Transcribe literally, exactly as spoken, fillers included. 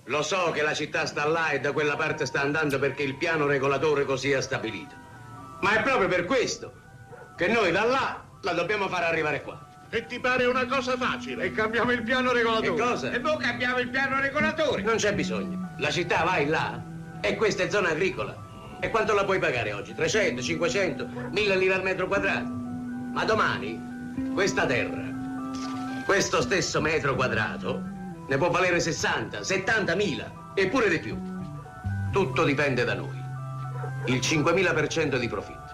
Lo so che la città sta là e da quella parte sta andando perché il piano regolatore così ha stabilito. Ma è proprio per questo che noi da là la dobbiamo far arrivare qua. E ti pare una cosa facile? E cambiamo il piano regolatore. Che cosa? E poi cambiamo il piano regolatore. Non c'è bisogno. La città vai là e questa è zona agricola. E quanto la puoi pagare oggi? trecento, cinquecento, mille lire al metro quadrato? Ma domani questa terra, questo stesso metro quadrato, ne può valere sessanta, settanta mila e pure di più. Tutto dipende da noi. Il cinquemila per cento di profitto.